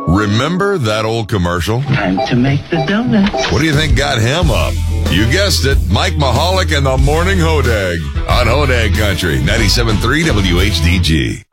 Remember that old commercial? Time to make the donuts. What do you think got him up? You guessed it, Mike Mahalik and the Morning Hodag on Hodag Country, 97.3 WHDG.